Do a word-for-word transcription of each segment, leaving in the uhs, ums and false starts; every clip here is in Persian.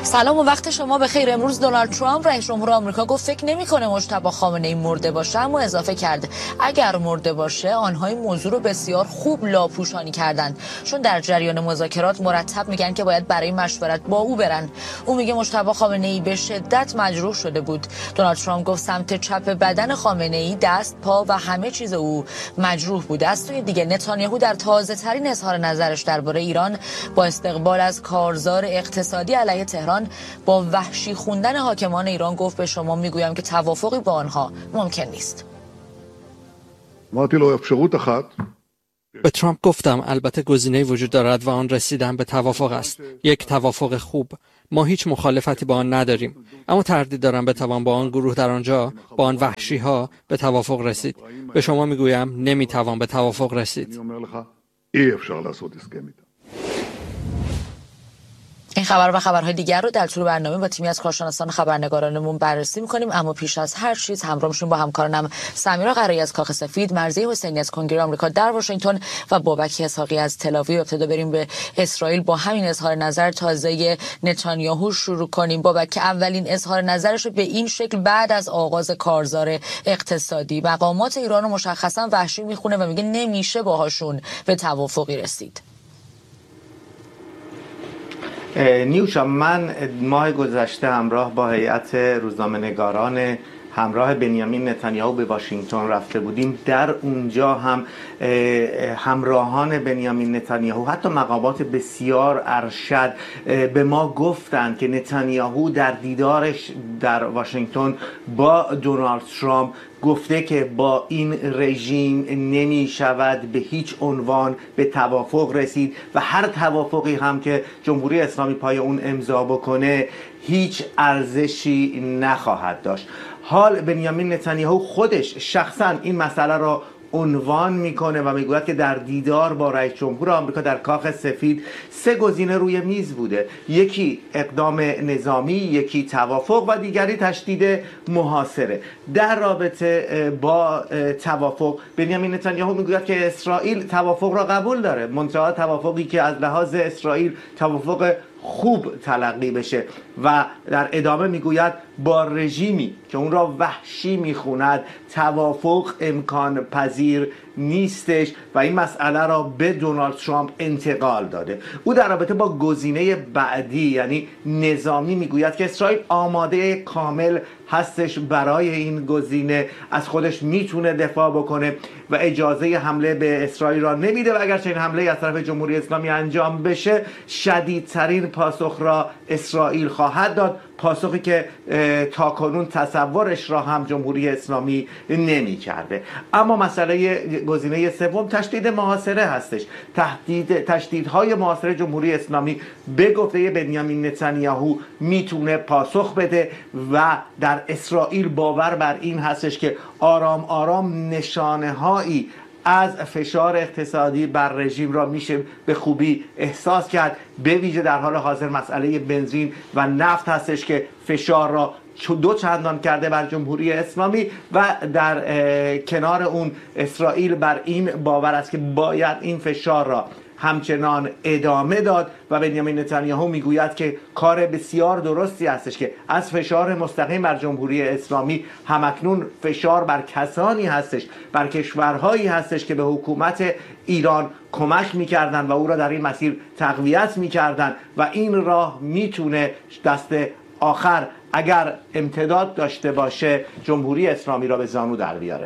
سلام و وقت شما بخیر. امروز دونالد ترامپ رئیس جمهور آمریکا گفت فکر نمی‌کنه مجتبی خامنه‌ای مرده باشه، اما اضافه کرد اگر مرده باشه آنها این موضوع رو بسیار خوب لاپوشانی کردند، چون در جریان مذاکرات مرتب میگن که باید برای مشورت با او برن. او میگه مجتبی خامنه‌ای به شدت مجروح شده بود. دونالد ترامپ گفت سمت چپ بدن خامنه‌ای، دست، پا و همه چیز او مجروح بود. از سوی دیگه نتانیاهو در تازه‌ترین اظهار نظرش درباره ایران با استقبال از کارزار اقتصادی علیه تهران با وحشی خوندن حاکمان ایران گفت به شما میگویم که توافقی با آنها ممکن نیست. به ترامپ گفتم البته گزینه‌ای وجود دارد و آن رسیدن به توافق است. یک توافق خوب. ما هیچ مخالفتی با آن نداریم، اما تردید دارم بتوان با آن گروه در آنجا، با آن وحشی ها به توافق رسید. به شما میگویم نمیتوان به توافق رسید. این خبر و خبرهای دیگر رو در طول برنامه با تیمی از کارشناسان خبرنگارانمون بررسی می‌کنیم، اما پیش از هر چیز همراه میشیم با همکارانم سمیرا قرایی از کاخ سفید، مرضیه حسینی از کنگره آمریکا در واشنگتن و بابک اسحاقی از تل‌آویو. ابتدا بریم به اسرائیل با همین اظهار نظر تازه نتانیاهو شروع کنیم. بابک که اولین اظهار نظرش رو به این شکل بعد از آغاز کارزار اقتصادی مقامات ایران رو مشخصا وحشی میخونه و میگه نمیشه باهاشون به توافقی رسید. نیوشا، من ماه گذشته همراه با هیئت روزنامه‌نگاران همراه بنیامین نتانیاهو به واشنگتن رفته بودیم. در اونجا هم همراهان بنیامین نتانیاهو، حتی مقامات بسیار ارشد، به ما گفتند که نتانیاهو در دیدارش در واشنگتن با دونالد ترامپ گفته که با این رژیم نمی شود به هیچ عنوان به توافق رسید و هر توافقی هم که جمهوری اسلامی پای اون امضا بکنه هیچ ارزشی نخواهد داشت. حال بنیامین نتانیاهو خودش شخصا این مسئله را عنوان میکنه و میگوید که در دیدار با رئیس جمهور آمریکا در کاخ سفید سه گزینه روی میز بوده، یکی اقدام نظامی، یکی توافق و دیگری تشدید محاصره. در رابطه با توافق بنیامین نتانیاهو میگوید که اسرائیل توافق را قبول داره، منتها توافقی که از لحاظ اسرائیل توافق خوب تلقی بشه و در ادامه میگوید با رژیمی که اون را وحشی میخوند توافق امکان پذیر نیستش و این مسئله را به دونالد ترامپ انتقال داده. او در رابطه با گزینه بعدی یعنی نظامی میگوید که اسرائیل آماده کامل هستش برای این گزینه، از خودش میتونه دفاع بکنه و اجازه حمله به اسرائیل را نمیده و اگر چنین حمله از طرف جمهوری اسلامی انجام بشه شدیدترین پاسخ را اسرائیل خواهد داد، پاسخی که تاکنون تصورش را هم جمهوری اسلامی نمی کرده. اما مسئله گزینه سوم تشدید محاصره هستش. تهدید تشدیدهای محاصره جمهوری اسلامی به گفته بنیامین نتانیاهو میتونه پاسخ بده و در اسرائیل باور بر این هستش که آرام آرام نشانه هایی از فشار اقتصادی بر رژیم را میشه به خوبی احساس کرد، به ویژه در حال حاضر مسئله بنزین و نفت هستش که فشار را دو چندان کرده بر جمهوری اسلامی و در کنار اون اسرائیل بر این باور است که باید این فشار را همچنان ادامه داد و بنیامین نتانیاهو میگوید که کار بسیار درستی هستش که از فشار مستقیم بر جمهوری اسلامی همکنون فشار بر کسانی هستش، بر کشورهایی هستش که به حکومت ایران کمک میکردن و او را در این مسیر تقویت میکردن و این راه میتونه دست آخر اگر امتداد داشته باشه جمهوری اسلامی را به زانو در بیاره.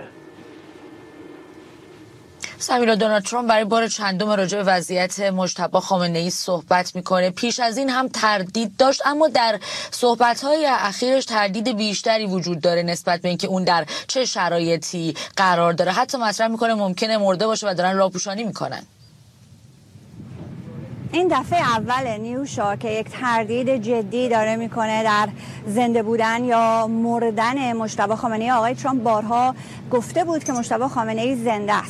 سمیرا، دونالد ترامپ برای بار چندم راجع به وضعیت مجتبی خامنه‌ای صحبت میکنه. پیش از این هم تردید داشت، اما در صحبت‌های اخیرش تردید بیشتری وجود داره نسبت به اینکه اون در چه شرایطی قرار داره. حتی مطرح میکنه ممکنه مرده باشه و دارن راهپوشانی میکنن. این دفعه اول نیوشا که یک تردید جدی داره میکنه در زنده بودن یا مردن مجتبی خامنه‌ای. آقای ترامپ بارها گفته بود که مجتبی خامنه‌ای زنده است.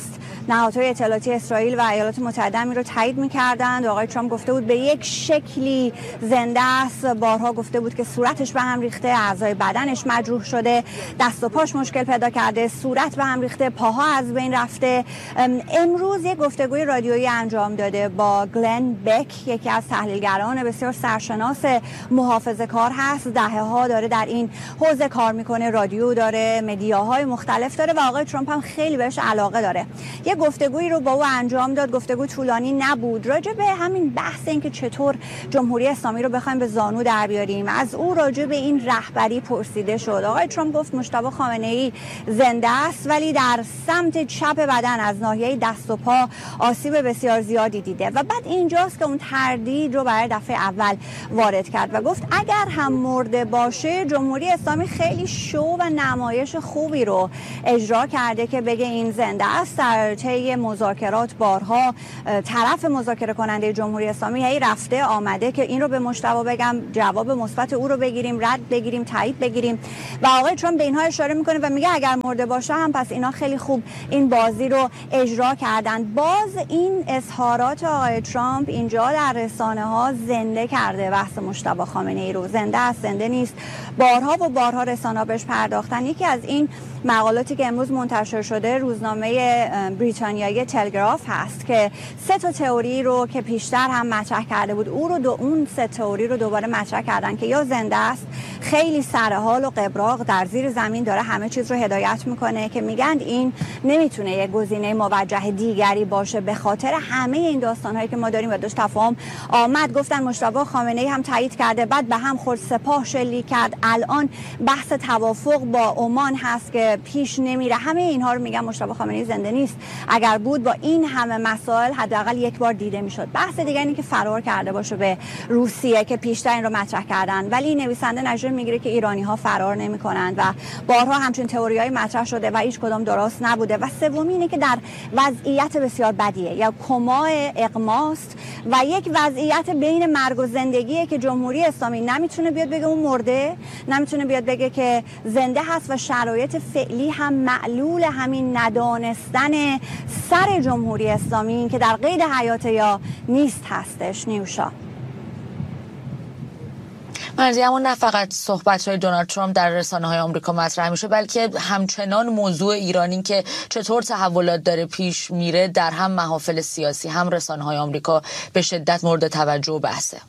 نهادهای اطلاعاتی اسرائیل و ایالات متحده رو تایید می‌کردند. آقای ترامپ گفته بود به یک شکلی زنده است، بارها گفته بود که صورتش به هم ریخته، اعضای بدنش مجروح شده، دست و پاش مشکل پیدا کرده، صورت به هم ریخته، پاها از بین رفته. امروز یک گفتگوی رادیویی انجام داده با گلن بک، یکی از تحلیلگران بسیار سرشناس محافظه‌کار هست، دهه‌ها داره در این حوزه کار میکنه، رادیو داره، مدیاهای مختلف داره و آقای ترامپ هم خیلی بهش علاقه داره. یه گفتگویی رو با او انجام داد، گفتگو طولانی نبود، راجع به همین بحث این که چطور جمهوری اسلامی رو بخوایم به زانو در بیاریم. از او راجع به این رهبری پرسیده شد. آقای ترامپ گفت مجتبی خامنه‌ای زنده است ولی در سمت چپ بدن از ناحیه دست و پا آسیب بسیار زیادی دیده و بعد اینجاست که اون تردید رو برای دفعه اول وارد کرد و گفت اگر هم مرده باشه جمهوری اسلامی خیلی شو و نمایش خوبی رو اجرا کرده که بگه این زنده است. در طی مذاکرات بارها طرف مذاکره کننده جمهوری اسلامی هی رفته آمده که این رو به مجتبی بگم، جواب مثبت او رو بگیریم، رد بگیریم، تایید بگیریم و آقای ترامپ به اینها اشاره میکنه و میگه اگر مرده باشه هم پس اینا خیلی خوب این بازی رو اجرا کردن. باز این اظهارات آقای ترامپ اینجا در رسانه ها زنده کرده بحث مجتبی خامنه‌ای رو. زنده است، زنده نیست، بارها و بارها رسانه‌ها بهش پرداختن. یکی از این مقالاتی که امروز منتشر شده روزنامه بریتانیایی تلگراف هست که سه تا تئوری رو که پیشتر هم مطرح کرده بود او رو دو اون سه تئوری رو دوباره مطرح کردن که یا زنده است، خیلی سرحال و قبراق در زیر زمین داره همه چیز رو هدایت میکنه که میگن این نمیتونه یک گزینه موجه دیگری باشه به خاطر همه این داستانهایی که ما داریم و داشت تفاهم آمد. گفتن مجتبی خامنه‌ای هم تایید کرده، بعد به هم خورد، سپاه شلیک کرد، الان بحث توافق با عمان هست که پیش نمیره. همه اینها رو میگن مجتبی خامنه‌ای زنده نیست. اگر بود با این همه مسائل حداقل یک بار دیده میشد. بحث دیگه اینه که فرار کرده باشه به روسیه که پیشتر این رو مطرح کردن، ولی نویسنده نظر میگیره که ایرانی ها فرار نمیکنند و بارها همچین تئوریای مطرح شده و هیچ کدام درست نبوده. و سومی اینه که در وضعیت بسیار بدیه یا کما اغماست و یک وضعیت بین مرگ و زندگیه که جمهوری اسلامی نمیتونه بیاد بگه اون مرده، نمیتونه بیاد بگه که زنده هست و شرایط فعلی هم معلول همین ندانستن سر جمهوری اسلامی که در قید حیات یا نیست هستش. نیوشا مرزی، اما نه فقط صحبت‌های دونالد ترامپ در رسانه‌های آمریکا مطرح میشه بلکه همچنان موضوع ایرانی که چطور تحولات داره پیش میره در هم محافل سیاسی هم رسانه‌های آمریکا به شدت مورد توجه و بحثه.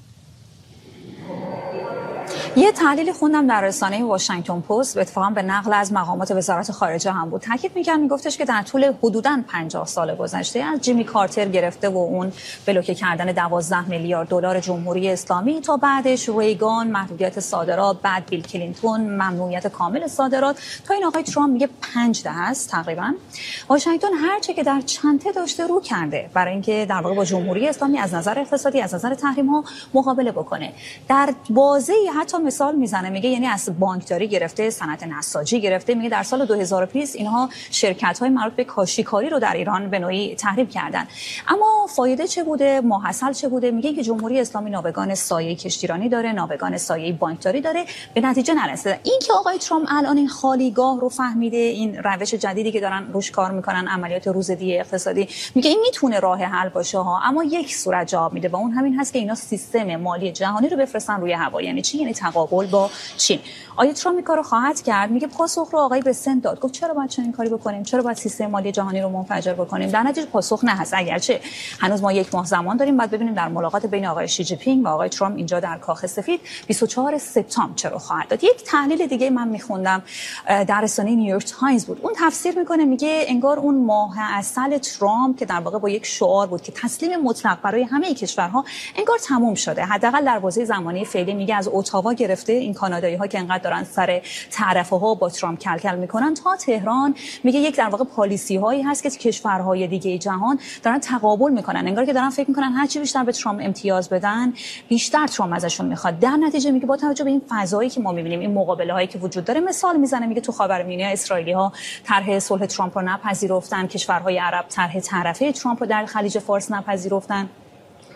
یه تحلیلی خوندم در رسانه واشنگتن پست، به اتفاقا به نقل از مقامات وزارت خارجه هم بود، تاکید می‌کرد، میگفتش که در طول حدوداً پنجاه سال گذشته از جیمی کارتر گرفته و اون بلوکه کردن دوازده میلیارد دلار جمهوری اسلامی تا بعدش ریگان، محدودیت صادرات، بعد بیل کلینتون، ممنوعیت کامل صادرات، تا این آقای ترامپ میگه پنج دهه است تقریبا واشنگتن هر چه که در چنته داشته رو کرده برای اینکه در واقع با جمهوری اسلامی از نظر اقتصادی، از نظر تحریم‌ها مقابله بکنه. در بازه حتی مثال میزنه، میگه یعنی از بانکداری گرفته، صنعت نساجی گرفته، میگه در سال دو هزار و بیست اینها شرکت‌های مربوط به کاشیکاری رو در ایران به نوعی تحریم کردن. اما فایده چه بوده؟ ماحصل چه بوده؟ میگه که جمهوری اسلامی ناوگان سایه کشتیرانی داره، ناوگان سایه بانکداری داره، به نتیجه نرسیده. این که آقای ترامپ الان این خالیگاه رو فهمیده، این روش جدیدی که دارن روش کار میکنن، عملیات روزدی اقتصادی، میگه این میتونه راه حل باشه ها، اما یک صورت جواب میده و اون همین هست که اینا سیستم مالی جهانی رو بفرستن روی هوا. یعنی چی؟ یعنی تقابل با چین. آیا ترامپ این کارو خواهد کرد؟ میگه پاسخ رو آقای بسنت داد، گفت چرا باید چنین کاری بکنیم، چرا باید سیستم مالی جهانی رو منفجر بکنیم؟ در نتیجه پاسخ نه هست، اگرچه هنوز ما یک ماه زمان داریم بعد ببینیم در ملاقات بین آقای شی جی پینگ و آقای ترامپ اینجا در کاخ سفید بیست و چهارم سپتامبر چرا خواهد داد. یک تحلیل دیگه من میخوندم در رسانه نیویورک تایمز بود، اون تفسیر میکنه، میگه انگار اون ماه عسل ترامپ که در واقع با یک شعار بود که تسلیم مطلق برای همه کشورها، انگار تموم شده، حداقل در بازه زمانی فعلی. میگه از اتاوا گرفته این کانادایی ها که انقدر دارن سر تعرفه ها با ترامپ کل کل میکنن تا تهران، میگه یک در واقع پالیسی هایی هست که کشورهای دیگه جهان دارن تقابل میکنن، انگار که دارن فکر میکنن هر چی بیشتر به ترامپ امتیاز بدن بیشتر ترامپ ازشون میخواد. در نتیجه میگه با توجه به این فضایی که ما میبینیم، این مقابله هایی که وجود داره، مثال میزنه، میگه تو خاورمیانه اسرائیلی ها طرح صلح ترامپ رو نپذیرفتن، کشورهای عرب طرح تعرفه ترامپ رو در خلیج فارس نپذیرفتن.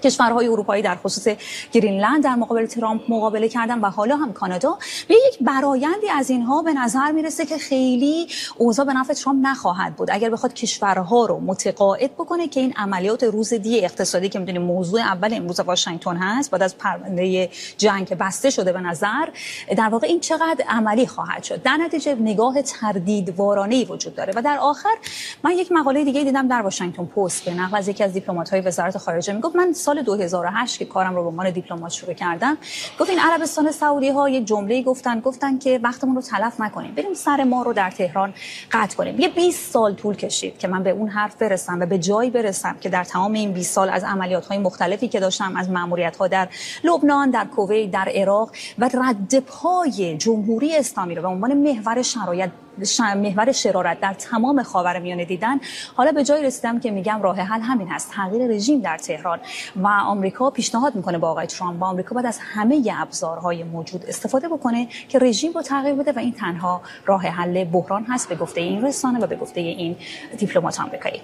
کشورهای اروپایی در خصوص گرینلند در مقابل ترامپ مقابله کردن و حالا هم کانادا. به یک برآیندی از اینها به نظر میرسه که خیلی اوضاع به نفع ترامپ نخواهد بود اگر بخواد کشورها رو متقاعد بکنه که این عملیات روز دی اقتصادی که میدونیم موضوع اول امروز واشنگتن هست بعد از پرونده جنگ که بسته شده به نظر در واقع این چقدر عملی خواهد شد. در نتیجه نگاه تردیدوارانه‌ای وجود داره. و در آخر من یک مقاله دیگه دیدم در واشنگتن پست به نقل از یکی از دیپلمات‌های وزارت خارجه میگفت من سال دو هزار و هشت که کارم رو به عنوان دیپلمات شروع کردم گفت این عربستان سعودی ها یک جمله‌ای گفتن گفتن که وقتمون رو تلف نکنیم بریم سر ما رو در تهران قطع کنیم. یه بیست سال طول کشید که من به اون حرف برسم و به جایی برسم که در تمام این بیست سال از عملیات‌های مختلفی که داشتم از مأموریت‌ها در لبنان، در کویت، در عراق و رد پای جمهوری اسلامی رو به عنوان محور شرایط محور شرارت در تمام خاورمیانه دیدن، حالا به جای رسیدم که میگم راه حل همین هست، تغییر رژیم در تهران. و آمریکا پیشنهاد میکنه با آقای ترامپ با آمریکا باید از همه ابزارهای موجود استفاده بکنه که رژیم رو تغییر بده و این تنها راه حل بحران هست به گفته این رسانه و به گفته این دیپلمات آمریکایی.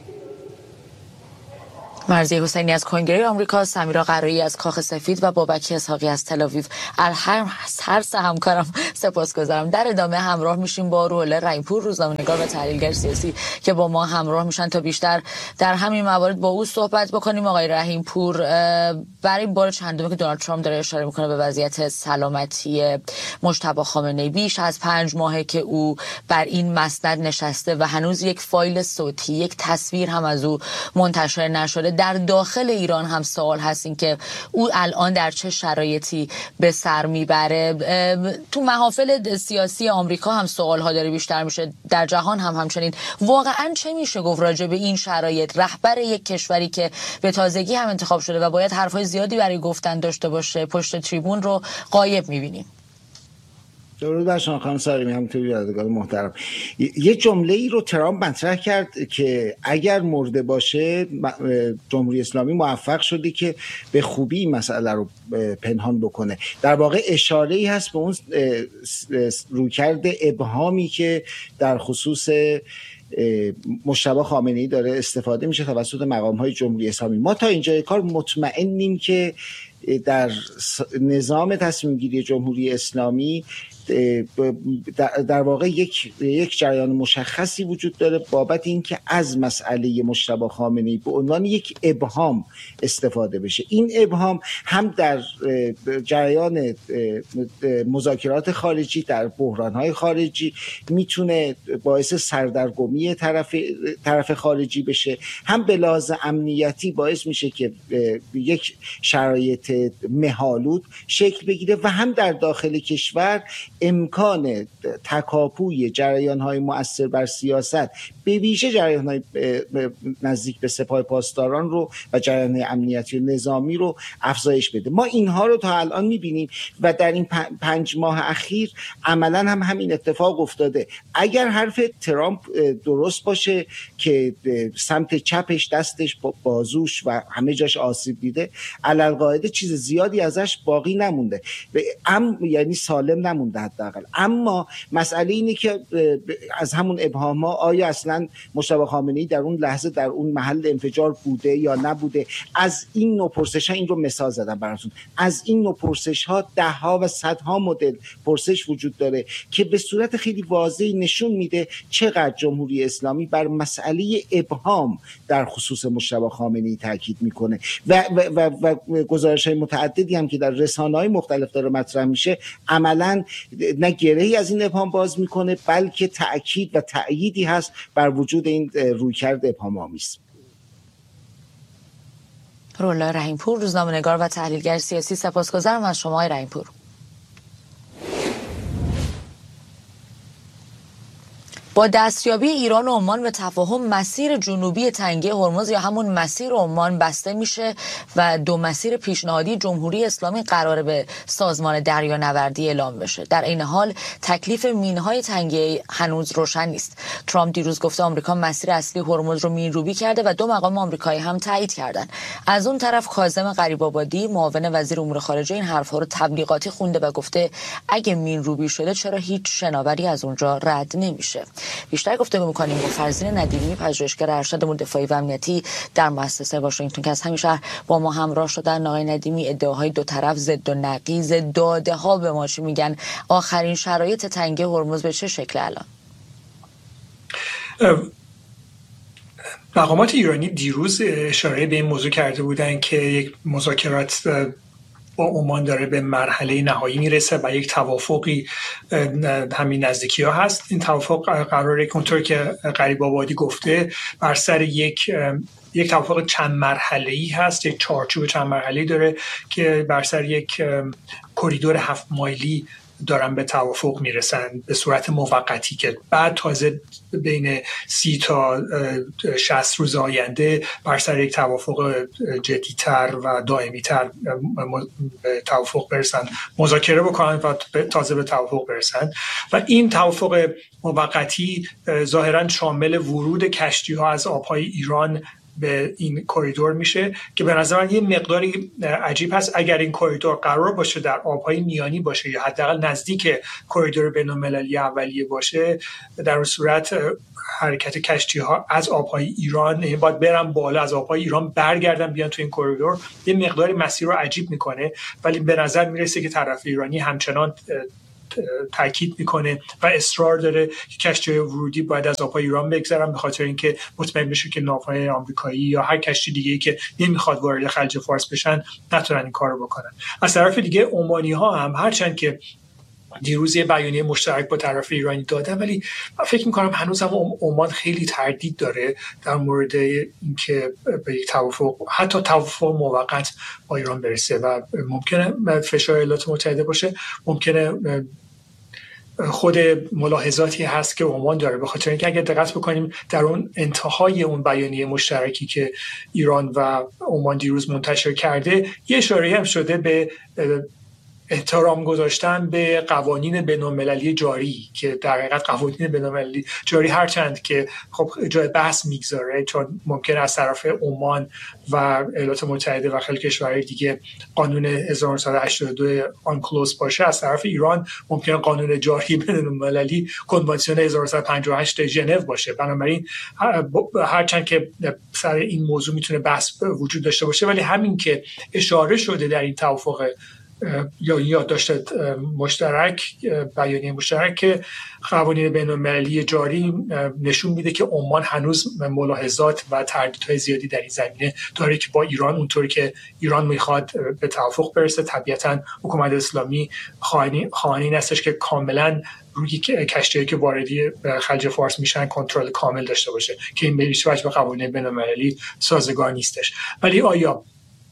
مرضیه حسینی از کنگره آمریکا، سمیرا قرایی از کاخ سفید و بابک اسحاقی از تل آویو. از هر سه همکارم سپاسگزارم. در ادامه همراه میشیم با روح‌الله رحیم‌پور، روزنامه‌نگار و تحلیلگر سیاسی که با ما همراه میشن تا بیشتر در همین موارد با او صحبت بکنیم. آقای رحیم‌پور، برای بار چندمی که دونالد ترامپ داره اشاره میکنه به وضعیت سلامتی مجتبی خامنه‌ای، بیش از پنج ماهه که او بر این مسند نشسته و هنوز یک فایل صوتی، یک تصویر هم از او منتشر نشده. در داخل ایران هم سوال هست این که او الان در چه شرایطی به سر میبره. تو محافل سیاسی آمریکا هم سوال ها داره بیشتر میشه، در جهان هم همچنین. واقعا چه میشه گفت راجع به این شرایط؟ رهبر یک کشوری که به تازگی هم انتخاب شده و باید حرفای زیادی برای گفتن داشته باشه پشت تریبون رو غایب میبینیم. درود بر شما خانم ساریمی، همونطوری یادگار محترم. یه جمله ای رو ترامپ مطرح کرد که اگر مرده باشه جمهوری اسلامی موفق شده که به خوبی این مسئله رو پنهان بکنه. در واقع اشاره ای هست به اون رویکرد ابهامی که در خصوص مجتبی خامنه‌ای داره استفاده میشه توسط مقام‌های جمهوری اسلامی. ما تا اینجای کار مطمئنیم که در نظام تصمیم گیری جمهوری اسلامی در واقع یک یک جریان مشخصی وجود داره بابت اینکه از مسئله مجتبی خامنه‌ای به عنوان یک ابهام استفاده بشه. این ابهام هم در جریان مذاکرات خارجی، در بحران‌های خارجی میتونه باعث سردرگمی طرف طرف خارجی بشه، هم به لحاظ امنیتی باعث میشه که یک شرایط مه‌آلود شکل بگیره و هم در داخل کشور امکان تکاپوی جریان‌های مؤثر بر سیاست به ویژه جریان‌های نزدیک به سپاه پاسداران رو و جریان‌های امنیتی و نظامی رو افزایش بده. ما اینها رو تا الان می‌بینیم و در این پنج ماه اخیر عملاً هم همین اتفاق افتاده. اگر حرف ترامپ درست باشه که سمت چپش، دستش، بازوش و همه جاش آسیب دیده، علالقاعده چیز زیادی ازش باقی نمونده، ام یعنی سالم نمونده حداقل. اما مسئله اینه که از همون ابهام‌ها آیا اصلا مجتبی خامنه‌ای در اون لحظه در اون محل انفجار بوده یا نبوده؟ از این نوع پرسش‌ها، این رو مثال زدم براتون، از این نوع پرسش‌ها ده‌ها و صدها مدل پرسش وجود داره که به صورت خیلی واضحی نشون میده چقدر جمهوری اسلامی بر مسئله ابهام در خصوص مجتبی خامنه‌ای تاکید میکنه و و و, و گزارش‌های متعددی هم که در رسانه‌های مختلف داره مطرح میشه عملاً نه گرهی از این ابهام باز میکنه بلکه تأکید و تأییدی هست بر وجود این رویکرد ابهام‌آمیز. روح‌الله رحیم‌پور، روزنامه‌نگار و تحلیلگر سیاسی، سپاسگزارم از شما آقای رحیم‌پور. با دستیابی ایران و عمان به تفاهم، مسیر جنوبی تنگه هرمز یا همون مسیر عمان بسته میشه و دو مسیر پیشنهادی جمهوری اسلامی قراره به سازمان دریانوردی اعلام بشه. در این حال تکلیف مینهای تنگه هنوز روشن نیست. ترامپ دیروز گفته آمریکا مسیر اصلی هرمز رو مینروبی کرده و دو مقام آمریکایی هم تایید کردن. از اون طرف کاظم غریب‌آبادی، معاون وزیر امور خارجه، این حرفا رو تبلیغاتی خونده و گفته اگه مینروبی شده چرا هیچ شناوری از اونجا رد نمیشه. بیشتر گفتگو می‌کنیم با فرزین ندیمی، پژوهشگر ارشد امور دفاعی و امنیتی در مؤسسه واشنگتن که از همین شهر با ما همراه شدن. آقای ندیمی، ادعاهای دو طرف ضد و نقیض، داده ها به ما چی میگن؟ آخرین شرایط تنگی هرمز به چه شکل الان؟ مقامات ایرانی دیروز اشاره به این موضوع کرده بودند که یک مذاکرات با عمان داره به مرحله نهایی میرسه و یک توافقی همین نزدیکی ها هست. این توافق قراره که اونطور که غریب آبادی گفته بر سر یک یک توافق چند مرحله‌ای هست، یک چارچوب چند مرحله‌ای داره که بر سر یک کریدور هفت مایلی دارن به توافق میرسن به صورت موقتی که بعد تازه بین سی تا شصت روز آینده بر سر یک توافق جدی‌تر و دائمی‌تر به توافق برسن، مذاکره بکنن و تازه به توافق برسن. و این توافق موقتی ظاهراً شامل ورود کشتی‌ها از آب‌های ایران به این کریدور میشه که به نظر من یه مقداری عجیب هست. اگر این کریدور قرار باشه در آبهای میانی باشه یا حداقل نزدیک کریدور بین‌المللی اولیه باشه، در اون صورت حرکت کشتی ها از آبهای ایران یعنی باید برن بالا، از آبهای ایران برگردن بیان تو این کریدور، یه مقداری مسیر رو عجیب میکنه. ولی به نظر میرسه که طرف ایرانی همچنان تاکید میکنه و اصرار داره که کشتی ورودی باید از آبهای ایران بگذرن، به خاطر اینکه مطمئن بشه که ناوهای آمریکایی یا هر کشتی دیگه‌ای که نمیخواد وارد خلیج فارس بشن نتونن این کارو بکنن. از طرف دیگه عمانی ها هم هرچند که دیروز یه بیانیه مشترک با طرف ایرانی دادن، ولی من فکر میکنم هنوز هم عمان خیلی تردید داره در مورد اینکه به یک توافق، حتی توافق موقت با ایران برسه و ممکنه فشار ایالات متحده باشه، ممکنه خود ملاحظاتی هست که عمان داره، به خاطر اینکه اگر دقت بکنیم در اون انتهای اون بیانیه مشترکی که ایران و عمان دیروز منتشر کرده یه اشاره هم شده به احترام گذاشتن به قوانین بین‌المللی جاری که در حقیقت قوانین بین‌المللی جاری هرچند که خب جای بحث میگذاره، چون ممکن از طرف عمان و ایالات متحده و خیلی کشورهای دیگه قانون هزار و نهصد و هشتاد و دو آنکلوز باشه، از طرف ایران ممکن قانون جاری بین‌المللی کنوانسیون هزار و نهصد و پنجاه و هشت ژنو باشه. بنابراین هرچند که سر این موضوع میتونه بحث وجود داشته باشه، ولی همین که اشاره شده در این توافق یا یادداشت مشترک، بیانیه مشترک که قوانین بین‌المللی جاری نشون میده که عمان هنوز ملاحظات و تردیدهای زیادی در این زمینه داره که با ایران، اونطوری که ایران میخواد به توافق برسه. طبیعتاً حکومت اسلامی خواهانی هستش که کاملاً روی کشتی‌هایی که واردی خلیج فارس میشن کنترل کامل داشته باشه که این به هیچ وجه به قوانین بین‌المللی سازگار نیستش. ولی آیا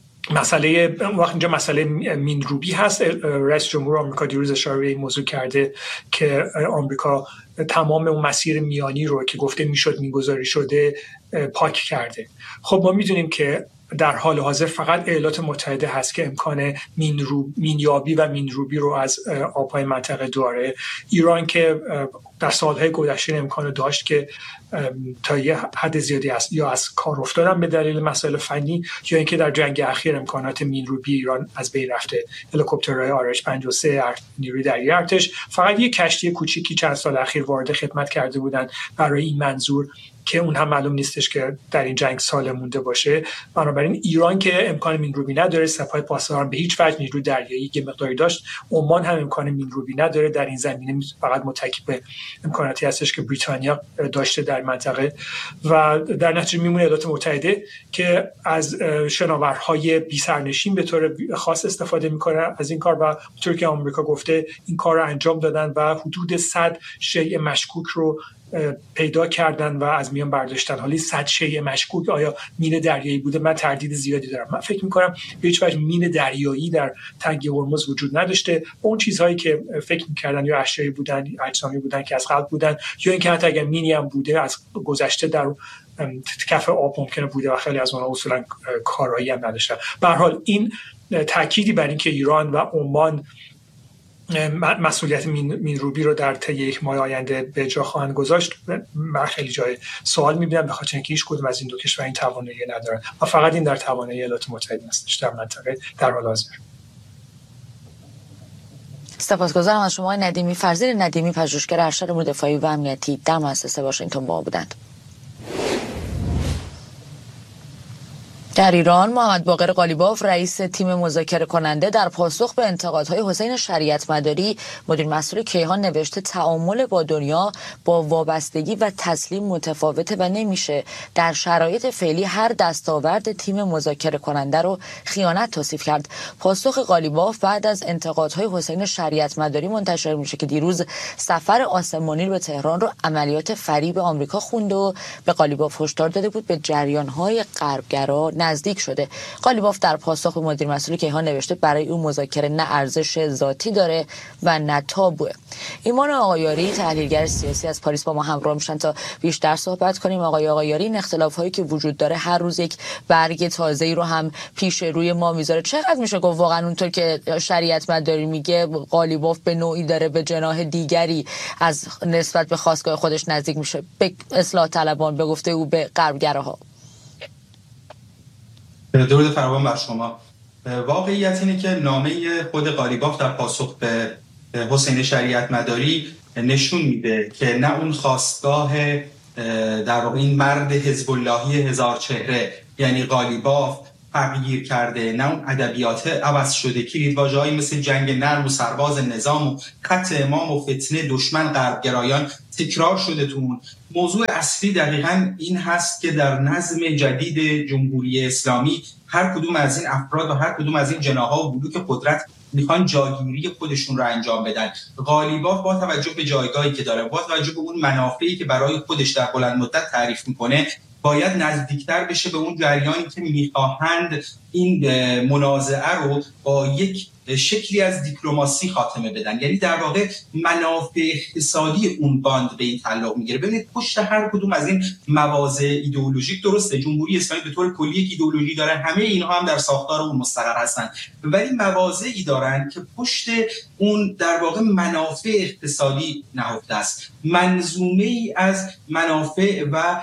مسئله وقت اینجا مسئله مینروبی هست؟ رئیس جمهور آمریکا دیروز اشاره به این موضوع کرده که آمریکا تمام اون مسیر میانی رو که گفته میشد میگذاری شده پاک کرده. خب ما میدونیم که در حال حاضر فقط ایالات متحده هست که امکان مینروب، مینیابی و مینروبی رو از آبهای منطقه داره. ایران که در سالهای گذشته امکان داشت که تا یه حد زیادی است یا از کار افتادن به دلیل مسائل فنی یا اینکه در جنگ اخیر امکانات مینروبی ایران از بین رفته. هلیکوپترهای آر اچ پنجاه و سه نیروی دریایی ارتش فقط یه کشتی کوچیکی چند سال اخیر وارد خدمت کرده بودن برای این منظور که اون هم معلوم نیستش که در این جنگ سالم مونده باشه. بنابراین ایران که امکان مینروبی نداره، سپاه پاسداران به هیچ وجه نیروی دریایی که مقداری داشت، عمان هم امکان مینروبی نداره. در این زمینه فقط متکی به امکاناتی هستش که بریتانیا داشته در منطقه و در نتیجه میمونه ایالات متحده که از شناورهای بی سرنشین به طور خاص استفاده میکنه از این کار و اونطور که آمریکا گفته این کار رو انجام دادن و حدود صد شیء مشکوک رو پیدا کردن و از میان برداشتن. حالی صد شیء مشکوک آیا مین دریایی بوده؟ من تردید زیادی دارم. من فکر میکنم به هیچ وجه مین دریایی در تنگه هرمز وجود نداشته. اون چیزهایی که فکر میکردن یا اشیایی بودن، اجسامی بودن که از قبل بودن، یا اینکه حتی اگر مینی هم بوده از گذشته در کف آب ممکنه بوده و خیلی از اونها اصولا کارایی هم نداشتن. به هر حال این تأکیدی بر اینکه ایران و عمان مسئولیت مینروبی رو در طی یک ماه آینده به جا خواهند گذاشت، من خیلی جای سوال می‌بینم به خاطر اینکه هیچ کدوم از این دو کشور این توانایی ندارن و فقط این در توانایی ایالات متحده هستش در منطقه در حال حاضر. سپاسگزارم از شما ندیمی فرزین ندیمی، پژوهشگر ارشد امور دفاعی و امنیتی در مؤسسه واشنگتن با ما بودند. در ایران محمد باقر قالیباف رئیس تیم مذاکره کننده در پاسخ به انتقادهای حسین شریعت مداری مدیر مسئول کیهان نوشته تعامل با دنیا با وابستگی و تسلیم متفاوته و نمیشه در شرایط فعلی هر دستاورد تیم مذاکره کننده رو خیانت توصیف کرد. پاسخ قالیباف بعد از انتقادهای حسین شریعت مداری منتشر میشه که دیروز سفر آسمانی به تهران رو عملیات فریب آمریکا خونده و به قالیباف هشدار داده بود به جریان‌های غربگرا نزدیک شده. قالیباف در پاسخ به مدیر مسئول کیهان نوشته برای او مذاکره نه ارزش ذاتی داره و نه تابوه. ایمان آقایاری تحلیلگر سیاسی از پاریس با ما همراه میشن تا بیشتر صحبت کنیم. آقای آقایاری، این اختلاف‌هایی که وجود داره هر روز یک برگ تازه‌ای رو هم پیش روی ما میذاره. چقدر میشه گفت واقعا اونطور که شریعت مداری میگه قالیباف به نوعی داره به جناح دیگری از نسبت به خاستگاه خودش نزدیک میشه، به اصلاح طلبان، به گفته او به غربگراها؟ درود فراوان بر شما. واقعیت اینه که نامه خود قالیباف در پاسخ به حسین شریعت مداری نشون میده که نه اون خواستگاه در واقع این مرد حزب اللهی هزار چهره یعنی قالیباف تغییر کرده، نه اون ادبیات عوض شده. کلیدواژه‌هایی مثل جنگ نرم و سرباز نظام و خط امام و فتنه دشمن غربگرایان تکرار شده تو اون. موضوع اصلی دقیقاً این هست که در نظم جدید جمهوری اسلامی هر کدوم از این افراد و هر کدوم از این جناح‌ها و بلوک قدرت میخوان جاگیری خودشون رو انجام بدن. قالیباف با توجه به جایگاهی که داره، با توجه به اون منافعی که برای خودش در بلند مدت تعریف میکنه، باید نزدیکتر بشه به اون جریانی که میخواهند این منازعه رو با یک شکلی از دیپلماسی خاتمه بدن. یعنی در واقع منافع اقتصادی اون باند به این تعلق میگیره. ببینید پشت هر کدوم از این مواضع ایدئولوژیک، درسته جمهوری اسلامی به طور کلی یک ایدئولوژی داره، همه اینها هم در ساختار اون مستقر هستن، ولی مواضعی دارن که پشت اون در واقع منافع اقتصادی نهفته است. منظومه ای از منافع و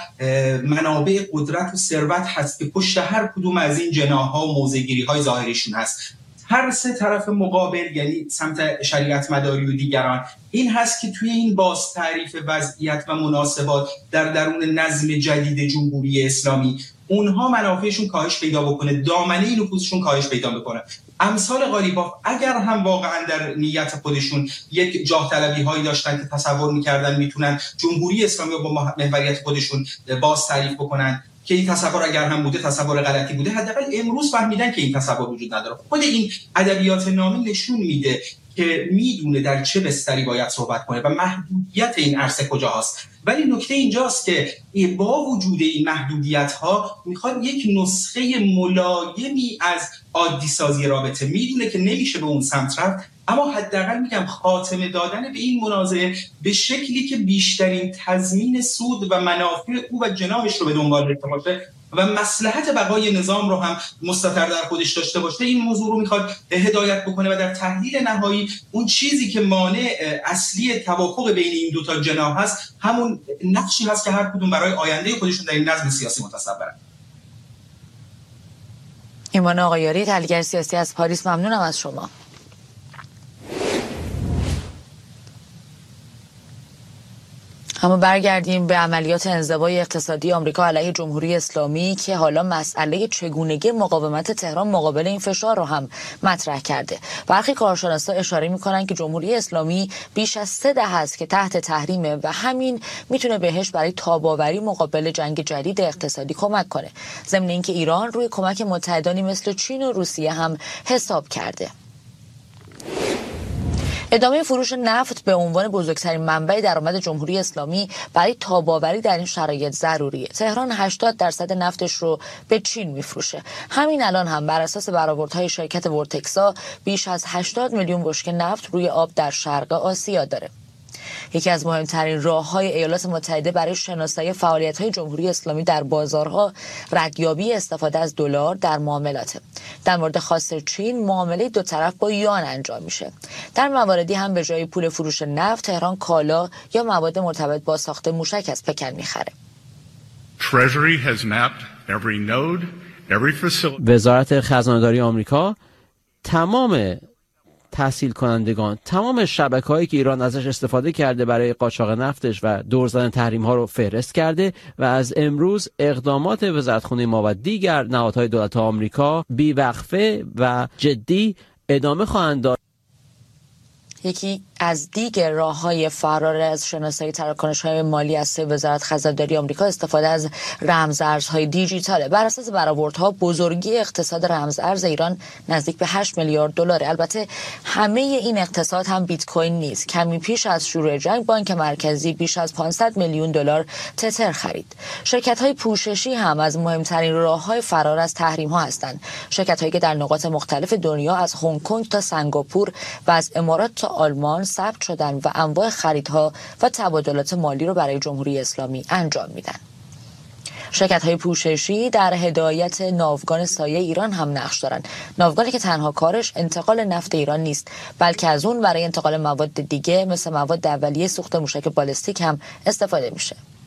منابع قدرت و ثروت هست که پشت هر کدوم از این جناح‌ها و موضع‌گیری‌های ظاهریشون هست. هر سه طرف مقابل، یعنی سمت شریعت مداری و دیگران، این هست که توی این باز تعریف وضعیت و مناسبات در درون نظم جدید جمهوری اسلامی اونها منافعشون کاهش پیدا بکنه، دامنه نفوذشون کاهش پیدا بکنه. امثال قالیباف اگر هم واقعا در نیت خودشون یک جاه طلبی هایی داشتن که تصور میکردن میتونن جمهوری اسلامی رو با محوریت خودشون باز تعریف بکنن، که این تصور اگر هم بوده تصور غلطی بوده، حداقل امروز فهمیدن که این تصور وجود نداره. خود این ادبیات نامه نشون میده که میدونه در چه بستری باید صحبت کنه و محدودیت این عرصه کجا هست. ولی نکته اینجاست که با وجود این محدودیت ها میخواد یک نسخه ملایمی از عادی سازی رابطه، میدونه که نمیشه به اون سمت رفت، اما حداقل میگم خاتمه دادن به این منازعه به شکلی که بیشترین تضمین سود و منافع او و جناحش رو به دنبال داشته باشه و مصلحت بقای نظام رو هم مستتر در خودش داشته باشه. این موضوع رو میخواد هدایت بکنه و در تحلیل نهایی اون چیزی که مانع اصلی توافق بین این دو تا جناح هست همون نقشی هست که هر کدوم برای آینده خودشون در این نظم سیاسی متصورن. ایمان آقایاری، تحلیلگر سیاسی از پاریس، ممنونم از شما. اما برگردیم به عملیات انزوای اقتصادی آمریکا علیه جمهوری اسلامی که حالا مسئله چگونگی مقاومت تهران مقابل این فشار رو هم مطرح کرده. برخی کارشناسا اشاره می‌کنند که جمهوری اسلامی بیش از سه دهه است که تحت تحریمه و همین میتونه بهش برای تاب‌آوری مقابل جنگ جدید اقتصادی کمک کنه. ضمن اینکه ایران روی کمک متحدانی مثل چین و روسیه هم حساب کرده. ادامه فروش نفت به عنوان بزرگترین منبع درآمد جمهوری اسلامی برای تاب‌آوری در این شرایط ضروریه. تهران هشتاد درصد نفتش رو به چین میفروشه. همین الان هم بر اساس برآوردهای شرکت ورتکسا بیش از هشتاد میلیون بشکه نفت روی آب در شرق آسیا داره. یکی از مهمترین راه‌های ایالات متحده برای شناسایی فعالیت‌های جمهوری اسلامی در بازارها ردیابی استفاده از دلار در معاملاته. در مورد خاص چین معامله دو طرف با یوان انجام میشه. در مواردی هم به جای پول فروش نفت تهران کالا یا مواد مرتبط با ساخت موشک از پکن میخره. وزارت خزانه‌داری آمریکا تمام تسهیل کنندگان، تمام شبکه‌هایی که ایران ازش استفاده کرده برای قاچاق نفتش و دور زدن تحریم‌ها رو فهرست کرده و از امروز اقدامات وزارتخونه ما و دیگر نهادهای دولت آمریکا بی‌وقفه و جدی ادامه خواهند داشت. یکی از دیگر راه‌های فرار از شناسایی تراکنش‌های مالی از وزارت خزانداری آمریکا استفاده از رمزارزهای دیجیتاله. بر اساس برآوردها بزرگی اقتصاد رمزارز ایران نزدیک به هشت میلیارد دلار. البته همه این اقتصاد هم بیت کوین نیست. کمی پیش از شروع جنگ بانک مرکزی بیش از پانصد میلیون دلار تتر خرید. شرکت‌های پوششی هم از مهمترین راه‌های فرار از تحریم‌ها هستند. شرکت‌هایی که در نقاط مختلف دنیا از هنگ کنگ تا سنگاپور و از امارات تا آلمان ثبت شدن و انواع خریدها و تبادلات مالی رو برای جمهوری اسلامی انجام میدن. شرکت‌های پوششی در هدایت ناوگان سایه ایران هم نقش دارن. ناوگانی که تنها کارش انتقال نفت ایران نیست، بلکه از اون برای انتقال مواد دیگه مثل مواد اولیه سوخت موشک بالستیک هم استفاده میشه.